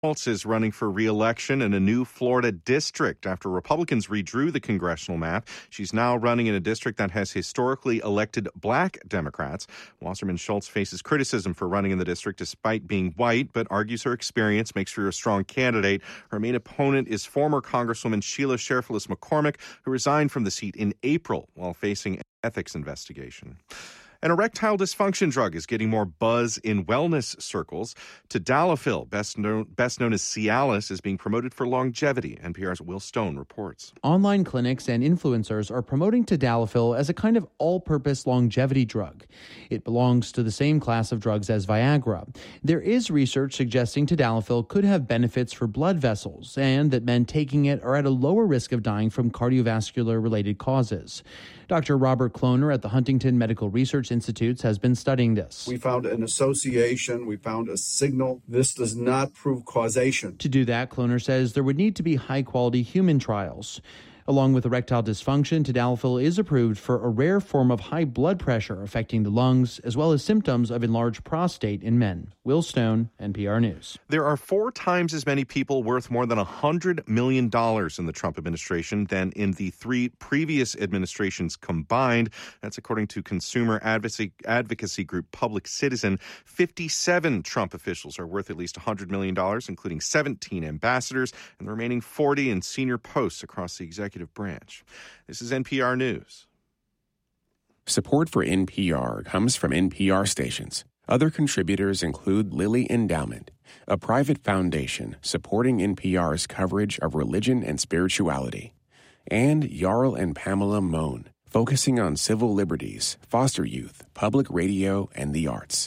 Schultz is running for re-election in a new Florida district after Republicans redrew the congressional map. She's now running in a district that has historically elected black Democrats. Wasserman Schultz faces criticism for running in the district despite being white, but argues her experience makes her a strong candidate. Her main opponent is former Congresswoman Sheila Sheriff-Lewis McCormick, who resigned from the seat in April while facing an ethics investigation. An erectile dysfunction drug is getting more buzz in wellness circles. Tadalafil, best known as Cialis, is being promoted for longevity. NPR's Will Stone reports. Online clinics and influencers are promoting Tadalafil as a kind of all-purpose longevity drug. It belongs to the same class of drugs as Viagra. There is research suggesting Tadalafil could have benefits for blood vessels and that men taking it are at a lower risk of dying from cardiovascular-related causes. Dr. Robert Kloner at the Huntington Medical Research Institute has been studying this. We found an association. We found a signal. This does not prove causation. To do that, Kloner says there would need to be high-quality human trials. Along with erectile dysfunction, Tadalafil is approved for a rare form of high blood pressure affecting the lungs, as well as symptoms of enlarged prostate in men. Will Stone, NPR News. There are 4 times as many people worth more than $100 million in the Trump administration than in the 3 previous administrations combined. That's according to consumer advocacy group Public Citizen. 57 Trump officials are worth at least $100 million, including 17 ambassadors and the remaining 40 in senior posts across the executive branch. This is NPR News. Support for NPR comes from NPR stations. Other contributors include Lilly Endowment, a private foundation supporting NPR's coverage of religion and spirituality, and Jarl and Pamela Mohn, focusing on civil liberties, foster youth, public radio, and the arts.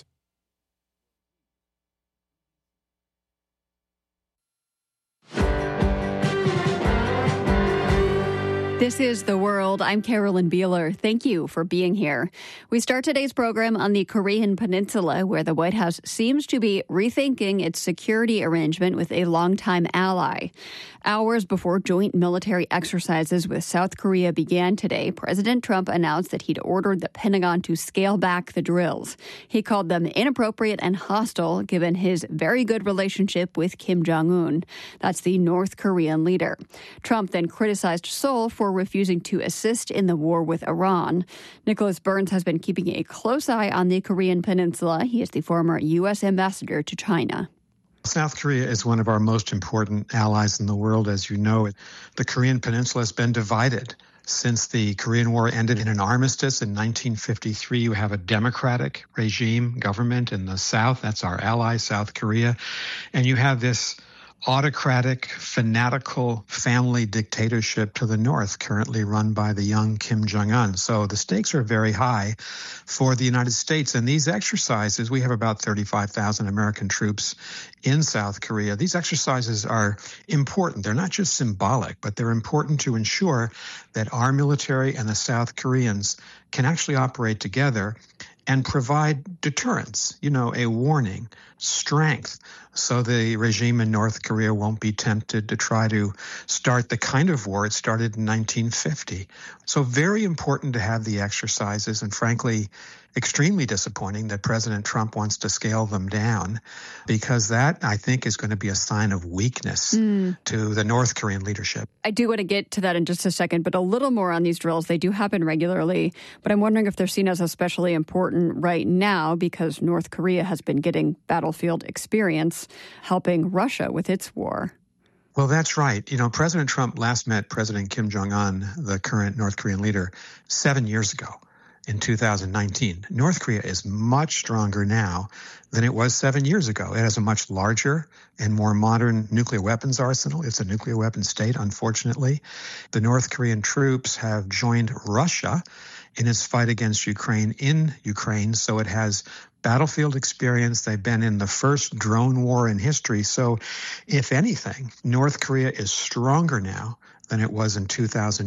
This is The World. I'm Carolyn Beeler. Thank you for being here. We start today's program on the Korean Peninsula, where the White House seems to be rethinking its security arrangement with a longtime ally. Hours before joint military exercises with South Korea began today, President Trump announced that he'd ordered the Pentagon to scale back the drills. He called them inappropriate and hostile, given his very good relationship with Kim Jong-un. That's the North Korean leader. Trump then criticized Seoul for refusing to assist in the war with Iran. Nicholas Burns has been keeping a close eye on the Korean Peninsula. He is the former U.S. ambassador to China. South Korea is one of our most important allies in the world, as you know. The Korean Peninsula has been divided since the Korean War ended in an armistice in 1953. You have a democratic regime government in the South. That's our ally, South Korea. And you have this autocratic, fanatical family dictatorship to the north, currently run by the young Kim Jong-un. So the stakes are very high for the United States. And these exercises, we have about 35,000 American troops in South Korea. These exercises are important. They're not just symbolic, but they're important to ensure that our military and the South Koreans can actually operate together and provide deterrence, a warning, strength, so the regime in North Korea won't be tempted to try to start the kind of war it started in 1950. So very important to have the exercises, and frankly, extremely disappointing that President Trump wants to scale them down, because that, I think, is going to be a sign of weakness to the North Korean leadership. I do want to get to that in just a second, but a little more on these drills. They do happen regularly, but I'm wondering if they're seen as especially important right now because North Korea has been getting battlefield experience helping Russia with its war. Well, that's right. President Trump last met President Kim Jong-un, the current North Korean leader, 7 years ago. In 2019. North Korea is much stronger now than it was 7 years ago. It has a much larger and more modern nuclear weapons arsenal. It's a nuclear weapons state, unfortunately. The North Korean troops have joined Russia in its fight against Ukraine in Ukraine, so it has battlefield experience. They've been in the first drone war in history. So if anything, North Korea is stronger now than it was in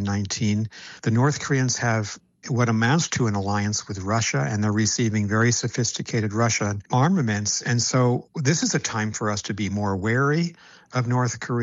2019. The North Koreans have what amounts to an alliance with Russia, and they're receiving very sophisticated Russian armaments. And so this is a time for us to be more wary of North Korea,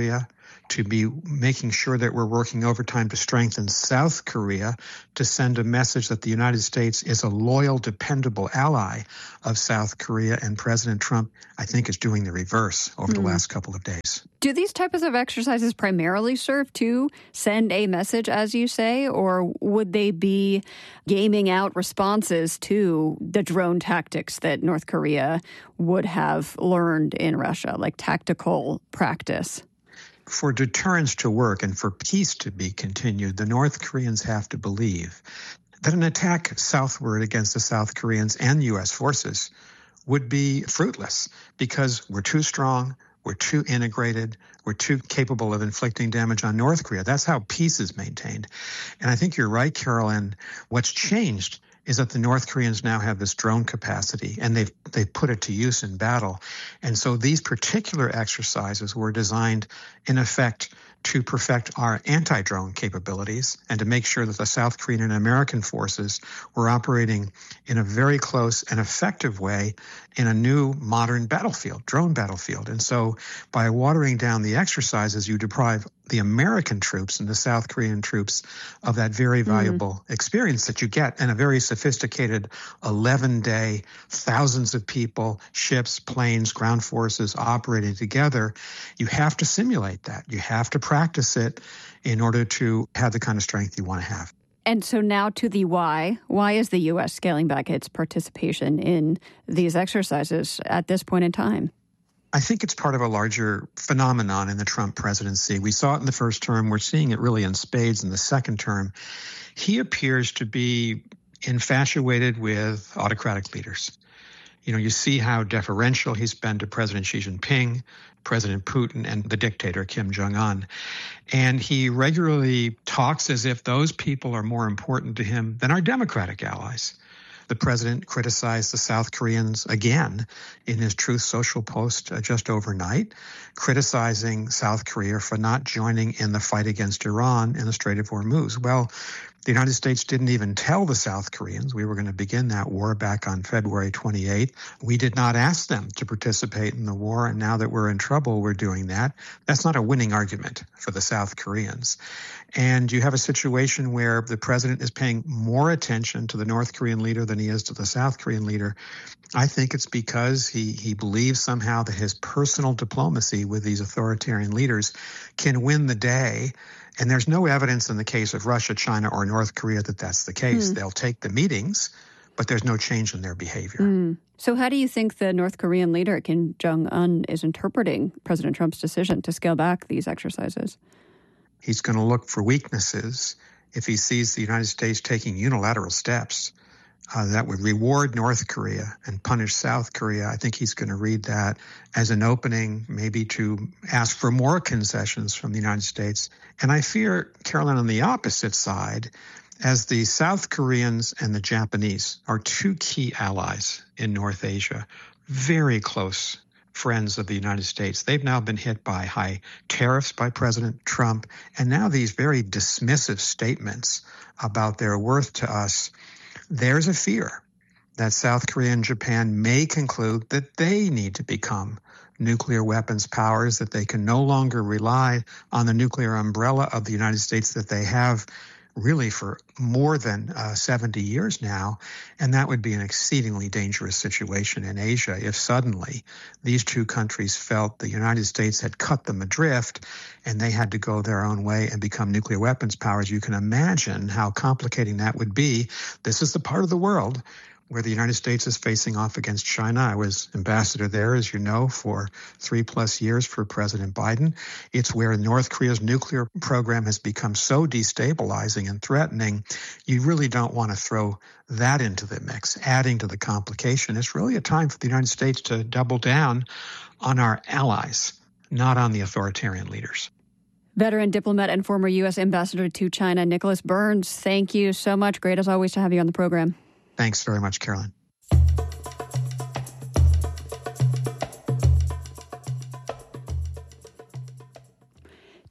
to be making sure that we're working overtime to strengthen South Korea, to send a message that the United States is a loyal, dependable ally of South Korea. And President Trump, I think, is doing the reverse over the last couple of days. Do these types of exercises primarily serve to send a message, as you say, or would they be gaming out responses to the drone tactics that North Korea would have learned in Russia, like tactical practice? For deterrence to work and for peace to be continued, the North Koreans have to believe that an attack southward against the South Koreans and U.S. forces would be fruitless because we're too strong, we're too integrated, we're too capable of inflicting damage on North Korea. That's how peace is maintained. And I think you're right, Carolyn. What's changed is that the North Koreans now have this drone capacity, and they've put it to use in battle. And so these particular exercises were designed, in effect, to perfect our anti-drone capabilities and to make sure that the South Korean and American forces were operating in a very close and effective way in a new modern battlefield, drone battlefield. And so by watering down the exercises, you deprive the American troops and the South Korean troops of that very valuable experience that you get in a very sophisticated 11-day, thousands of people, ships, planes, ground forces operating together. You have to simulate that. You have to practice it in order to have the kind of strength you want to have. And so now to the why. Why is the U.S. scaling back its participation in these exercises at this point in time? I think it's part of a larger phenomenon in the Trump presidency. We saw it in the first term. We're seeing it really in spades in the second term. He appears to be infatuated with autocratic leaders. You know, you see how deferential he's been to President Xi Jinping, President Putin, and the dictator Kim Jong-un. And he regularly talks as if those people are more important to him than our democratic allies. The president criticized the South Koreans again in his Truth Social post just overnight, criticizing South Korea for not joining in the fight against Iran in the Strait of Hormuz. Well, the United States didn't even tell the South Koreans we were going to begin that war back on February 28th. We did not ask them to participate in the war, and now that we're in trouble, we're doing that. That's not a winning argument for the South Koreans. And you have a situation where the president is paying more attention to the North Korean leader than he is to the South Korean leader. I think it's because he believes somehow that his personal diplomacy with these authoritarian leaders can win the day. And there's no evidence in the case of Russia, China, or North Korea that that's the case. They'll take the meetings, but there's no change in their behavior. So how do you think the North Korean leader, Kim Jong-un, is interpreting President Trump's decision to scale back these exercises? He's going to look for weaknesses if he sees the United States taking unilateral steps that would reward North Korea and punish South Korea. I think he's going to read that as an opening, maybe to ask for more concessions from the United States. And I fear, Carolyn, on the opposite side, as the South Koreans and the Japanese are two key allies in North Asia, very close friends of the United States. They've now been hit by high tariffs by President Trump, and now these very dismissive statements about their worth to us. There's a fear that South Korea and Japan may conclude that they need to become nuclear weapons powers, that they can no longer rely on the nuclear umbrella of the United States that they have really for more than 70 years now. And that would be an exceedingly dangerous situation in Asia if suddenly these two countries felt the United States had cut them adrift and they had to go their own way and become nuclear weapons powers. You can imagine how complicating that would be. This is the part of the world where the United States is facing off against China. I was ambassador there, as you know, for 3+ years for President Biden. It's where North Korea's nuclear program has become so destabilizing and threatening. You really don't want to throw that into the mix, adding to the complication. It's really a time for the United States to double down on our allies, not on the authoritarian leaders. Veteran diplomat and former U.S. ambassador to China, Nicholas Burns, thank you so much. Great as always to have you on the program. Thanks very much, Carolyn.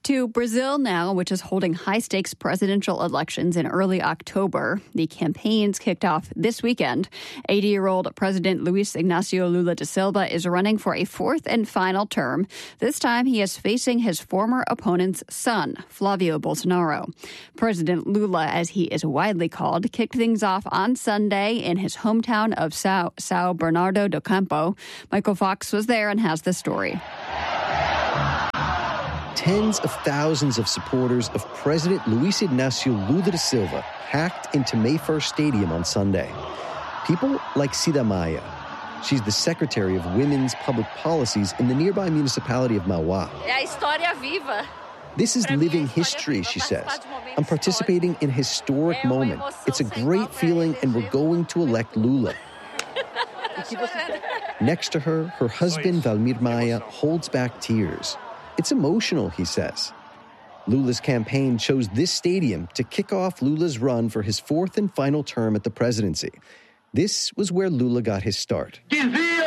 To Brazil now, which is holding high-stakes presidential elections in early October. The campaigns kicked off this weekend. 80-year-old President Luiz Inácio Lula da Silva is running for a fourth and final term. This time he is facing his former opponent's son, Flavio Bolsonaro. President Lula, as he is widely called, kicked things off on Sunday in his hometown of São Bernardo do Campo. Michael Fox was there and has the story. Tens of thousands of supporters of President Luiz Inácio Lula da Silva packed into Mayfair Stadium on Sunday. People like Cida Maia. She's the Secretary of Women's Public Policies in the nearby municipality of Mauá. This is living history, she says. I'm participating in a historic moment. It's a great feeling, and we're going to elect Lula. Next to her, her husband, Valmir Maia, holds back tears. It's emotional, he says. Lula's campaign chose this stadium to kick off Lula's run for his fourth and final term at the presidency. This was where Lula got his start. In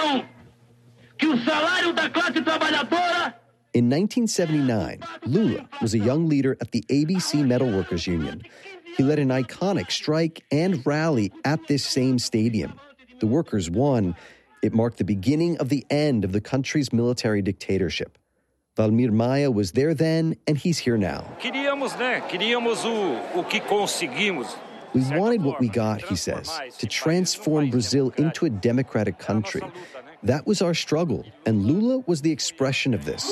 1979, Lula was a young leader at the ABC Metalworkers Union. He led an iconic strike and rally at this same stadium. The workers won. It marked the beginning of the end of the country's military dictatorship. Valmir Maia was there then, and he's here now. We wanted what we got, he says, to transform Brazil into a democratic country. That was our struggle, and Lula was the expression of this.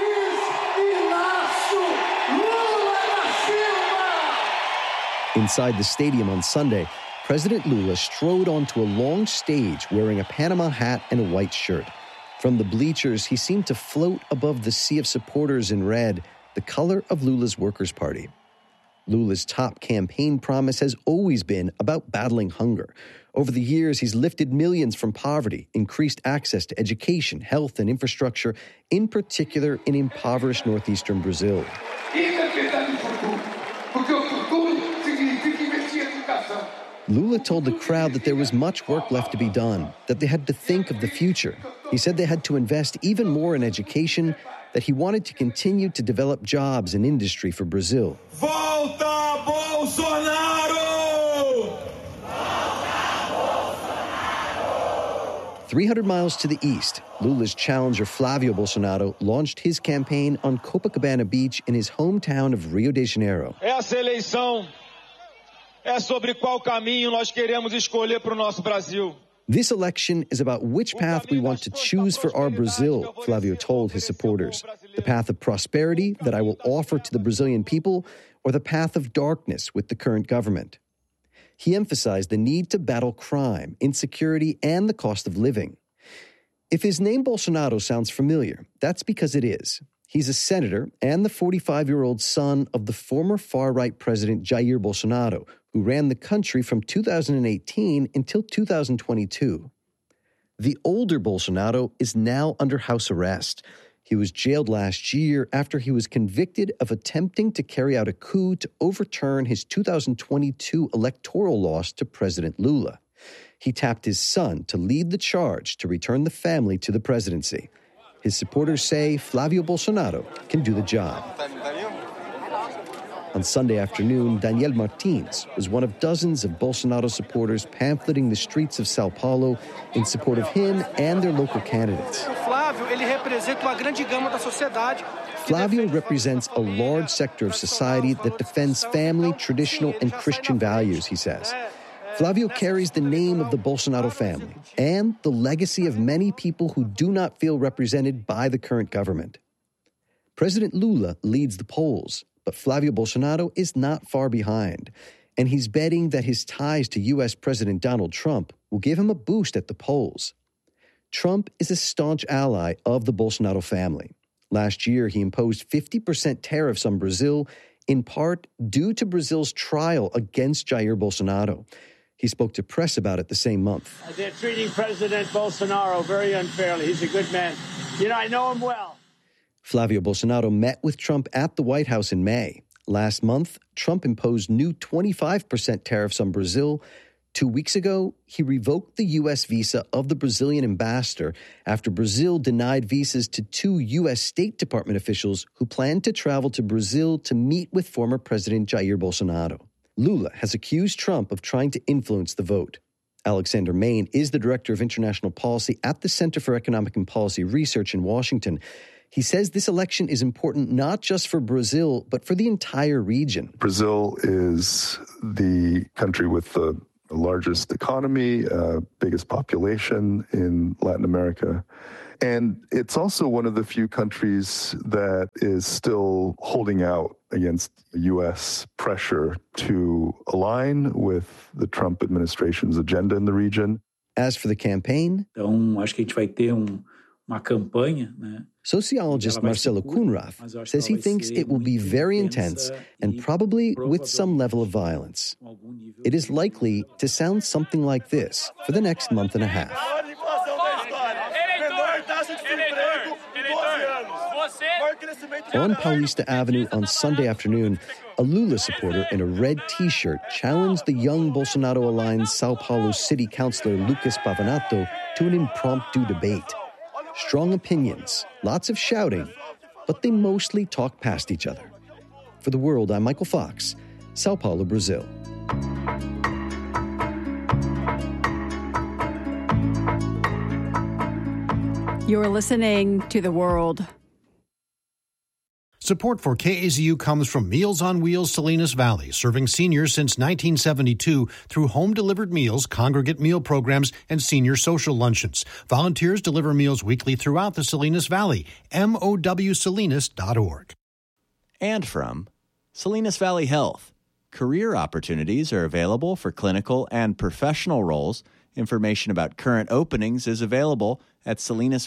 Inside the stadium on Sunday, President Lula strode onto a long stage wearing a Panama hat and a white shirt. From the bleachers, he seemed to float above the sea of supporters in red, the color of Lula's Workers' Party. Lula's top campaign promise has always been about battling hunger. Over the years, he's lifted millions from poverty, increased access to education, health, and infrastructure, in particular in impoverished northeastern Brazil. Lula told the crowd that there was much work left to be done, that they had to think of the future. He said they had to invest even more in education, that he wanted to continue to develop jobs and industry for Brazil. Volta Bolsonaro! 300 miles to the east, Lula's challenger Flavio Bolsonaro launched his campaign on Copacabana Beach in his hometown of Rio de Janeiro. Essa eleição é sobre qual caminho nós queremos escolher para o nosso Brasil. This election is about which path we want to choose for our Brazil, Flavio told his supporters. The path of prosperity that I will offer to the Brazilian people, or the path of darkness with the current government. He emphasized the need to battle crime, insecurity, and the cost of living. If his name Bolsonaro sounds familiar, that's because it is. He's a senator and the 45-year-old son of the former far-right president Jair Bolsonaro, who ran the country from 2018 until 2022. The older Bolsonaro is now under house arrest. He was jailed last year after he was convicted of attempting to carry out a coup to overturn his 2022 electoral loss to President Lula. He tapped his son to lead the charge to return the family to the presidency. His supporters say Flavio Bolsonaro can do the job. On Sunday afternoon, Daniel Martins was one of dozens of Bolsonaro supporters pamphleting the streets of Sao Paulo in support of him and their local candidates. Flavio represents a large sector of society that defends family, traditional, and Christian values, he says. Flavio carries the name of the Bolsonaro family and the legacy of many people who do not feel represented by the current government. President Lula leads the polls, but Flavio Bolsonaro is not far behind, and he's betting that his ties to U.S. President Donald Trump will give him a boost at the polls. Trump is a staunch ally of the Bolsonaro family. Last year, he imposed 50% tariffs on Brazil, in part due to Brazil's trial against Jair Bolsonaro. He spoke to press about it the same month. They're treating President Bolsonaro very unfairly. He's a good man. I know him well. Flavio Bolsonaro met with Trump at the White House in May. Last month, Trump imposed new 25% tariffs on Brazil. 2 weeks ago, he revoked the U.S. visa of the Brazilian ambassador after Brazil denied visas to 2 U.S. State Department officials who planned to travel to Brazil to meet with former President Jair Bolsonaro. Lula has accused Trump of trying to influence the vote. Alexander Main is the director of international policy at the Center for Economic and Policy Research in Washington. He says this election is important not just for Brazil, but for the entire region. Brazil is the country with the largest economy, biggest population in Latin America. And it's also one of the few countries that is still holding out against U.S. pressure to align with the Trump administration's agenda in the region. As for the campaign, então, acho que a gente vai ter uma campanha, né? Sociologist Marcelo Kunraf says he thinks it will be very intense and probably with some level of violence. It is likely to sound something like this for the next month and a half. On Paulista Avenue on Sunday afternoon, a Lula supporter in a red T-shirt challenged the young Bolsonaro-aligned Sao Paulo City Councilor Lucas Pavanato to an impromptu debate. Strong opinions, lots of shouting, but they mostly talk past each other. For The World, I'm Michael Fox, Sao Paulo, Brazil. You're listening to The World. Support for KAZU comes from Meals on Wheels Salinas Valley, serving seniors since 1972 through home-delivered meals, congregate meal programs, and senior social luncheons. Volunteers deliver meals weekly throughout the Salinas Valley. MOWSalinas.org. And from Salinas Valley Health. Career opportunities are available for clinical and professional roles. Information about current openings is available at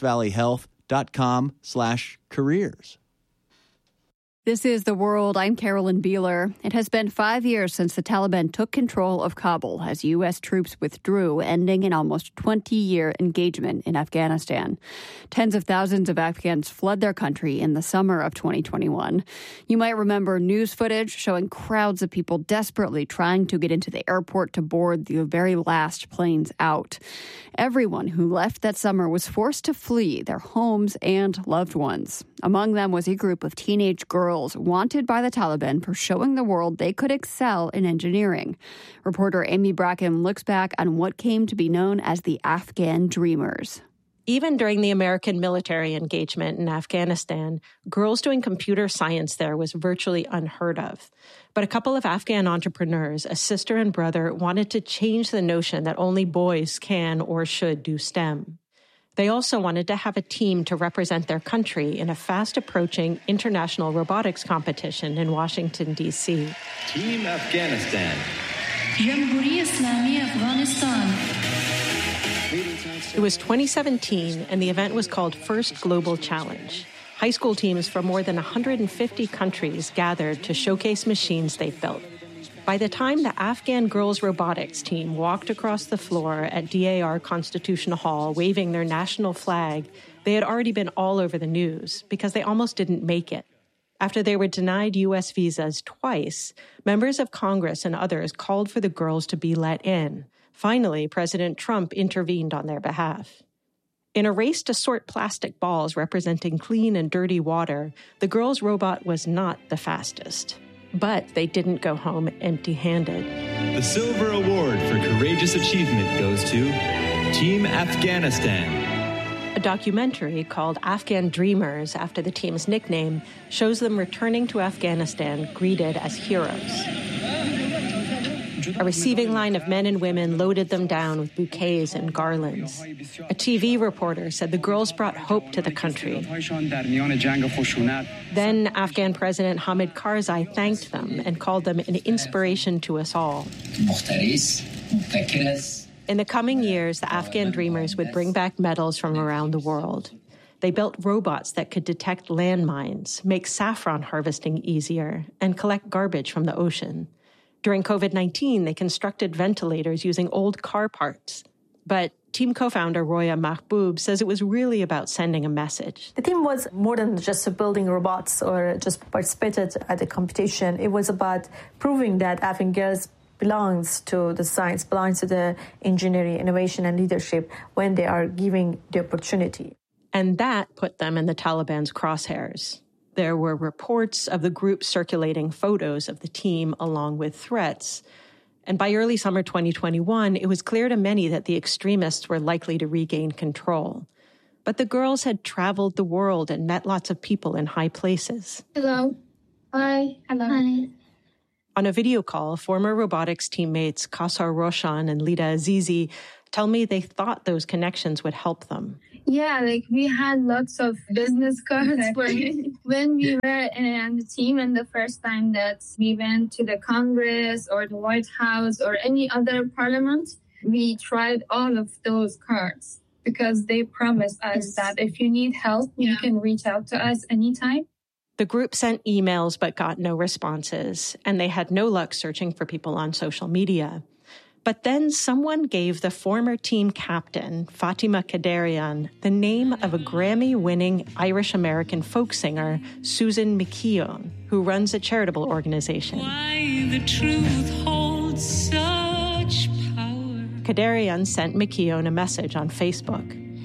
salinasvalleyhealth.com/careers. This is The World. I'm Carolyn Beeler. It has been 5 years since the Taliban took control of Kabul as U.S. troops withdrew, ending an almost 20-year engagement in Afghanistan. Tens of thousands of Afghans fled their country in the summer of 2021. You might remember news footage showing crowds of people desperately trying to get into the airport to board the very last planes out. Everyone who left that summer was forced to flee their homes and loved ones. Among them was a group of teenage girls wanted by the Taliban for showing the world they could excel in engineering. Reporter Amy Bracken looks back on what came to be known as the Afghan Dreamers. Even during the American military engagement in Afghanistan, girls doing computer science there was virtually unheard of. But a couple of Afghan entrepreneurs, a sister and brother, wanted to change the notion that only boys can or should do STEM. They also wanted to have a team to represent their country in a fast-approaching international robotics competition in Washington, D.C. Team Afghanistan. Jamhuri Islami Afghanistan. It was 2017, and the event was called First Global Challenge. High school teams from more than 150 countries gathered to showcase machines they've built. By the time the Afghan girls' robotics team walked across the floor at DAR Constitution Hall waving their national flag, they had already been all over the news because they almost didn't make it. After they were denied U.S. visas twice, members of Congress and others called for the girls to be let in. Finally, President Trump intervened on their behalf. In a race to sort plastic balls representing clean and dirty water, the girls' robot was not the fastest. But they didn't go home empty-handed. The Silver Award for Courageous Achievement goes to Team Afghanistan. A documentary called Afghan Dreamers, after the team's nickname, shows them returning to Afghanistan greeted as heroes. A receiving line of men and women loaded them down with bouquets and garlands. A TV reporter said the girls brought hope to the country. Then Afghan President Hamid Karzai thanked them and called them an inspiration to us all. In the coming years, the Afghan Dreamers would bring back medals from around the world. They built robots that could detect landmines, make saffron harvesting easier, and collect garbage from the ocean. During COVID-19, they constructed ventilators using old car parts. But team co-founder Roya Mahboub says it was really about sending a message. The team was more than just building robots or just participated at the competition. It was about proving that Afghan girls belongs to the science, belongs to the engineering, innovation, and leadership when they are giving the opportunity. And that put them in the Taliban's crosshairs. There were reports of the group circulating photos of the team along with threats. And by early summer 2021, it was clear to many that the extremists were likely to regain control. But the girls had traveled the world and met lots of people in high places. Hello. Hi. Hello. Hi. On a video call, former robotics teammates Kausar Roshan and Lida Azizi tell me they thought those connections would help them. Yeah, we had lots of business cards when we were in the team, and the first time that we went to the Congress or the White House or any other parliament, we tried all of those cards because they promised us that if you need help, you can reach out to us anytime. The group sent emails but got no responses, and they had no luck searching for people on social media. But then someone gave the former team captain, Fatima Kadarian, the name of a Grammy-winning Irish-American folk singer, Susan McKeown, who runs a charitable organization. Why the truth holds such power. Kadarian sent McKeown a message on Facebook.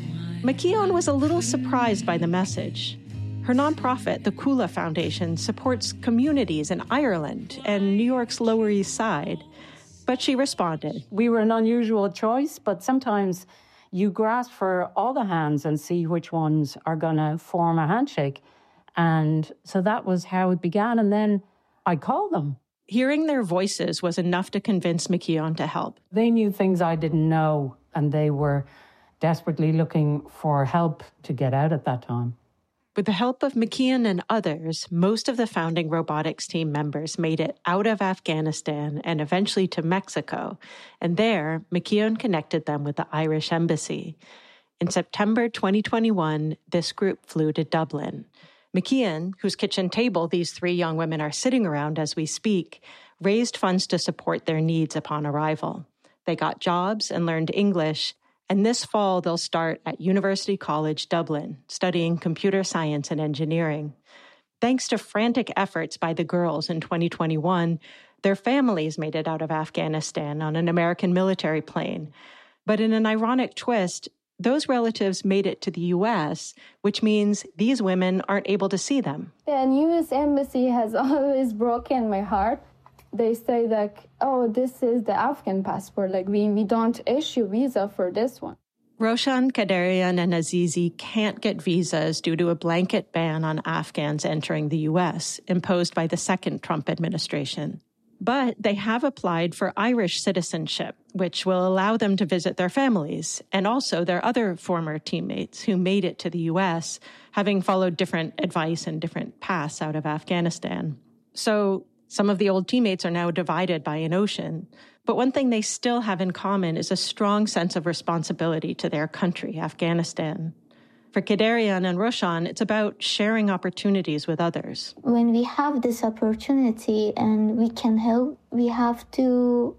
McKeown was a little surprised by the message. Her nonprofit, the Kula Foundation, supports communities in Ireland and New York's Lower East Side. But she responded. We were an unusual choice, but sometimes you grasp for all the hands and see which ones are going to form a handshake. And so that was how it began. And then I called them. Hearing their voices was enough to convince McKeown to help. They knew things I didn't know, and they were desperately looking for help to get out at that time. With the help of McKeown and others, most of the founding robotics team members made it out of Afghanistan and eventually to Mexico. And there, McKeown connected them with the Irish embassy. In September 2021, this group flew to Dublin. McKeown, whose kitchen table these three young women are sitting around as we speak, raised funds to support their needs upon arrival. They got jobs and learned English. And this fall, they'll start at University College Dublin, studying computer science and engineering. Thanks to frantic efforts by the girls in 2021, their families made it out of Afghanistan on an American military plane. But in an ironic twist, those relatives made it to the U.S., which means these women aren't able to see them. The U.S. Embassy has always broken my heart. They say oh, this is the Afghan passport. We don't issue visa for this one. Roshan, Kadarian, and Azizi can't get visas due to a blanket ban on Afghans entering the U.S., imposed by the second Trump administration. But they have applied for Irish citizenship, which will allow them to visit their families and also their other former teammates who made it to the U.S., having followed different advice and different paths out of Afghanistan. So some of the old teammates are now divided by an ocean. But one thing they still have in common is a strong sense of responsibility to their country, Afghanistan. For Kadarian and Roshan, it's about sharing opportunities with others. When we have this opportunity and we can help, we have to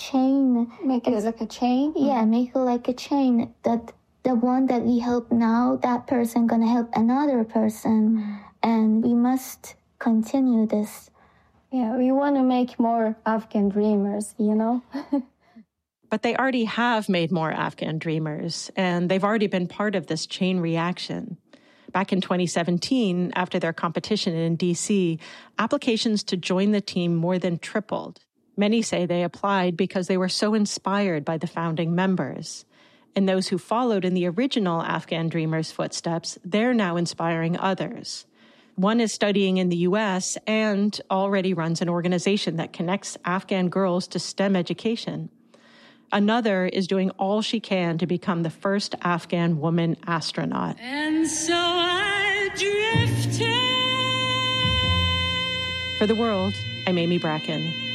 make it like a chain? Yeah, make it like a chain that the one that we help now, that person gonna help another person. And we must continue this. Yeah, we want to make more Afghan dreamers, But they already have made more Afghan dreamers, and they've already been part of this chain reaction. Back in 2017, after their competition in D.C., applications to join the team more than tripled. Many say they applied because they were so inspired by the founding members. And those who followed in the original Afghan dreamers' footsteps, they're now inspiring others. One is studying in the U.S. and already runs an organization that connects Afghan girls to STEM education. Another is doing all she can to become the first Afghan woman astronaut. And so I drifted. For The World, I'm Amy Bracken.